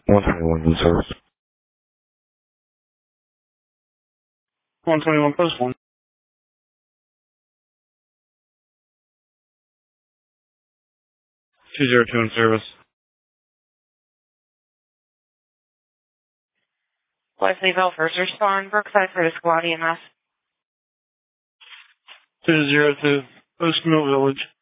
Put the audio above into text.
121 in service. 121 post 1. 202 in service. Leslie Bell, first respond, Brookside for the squad EMS. 202, Post Mill Village.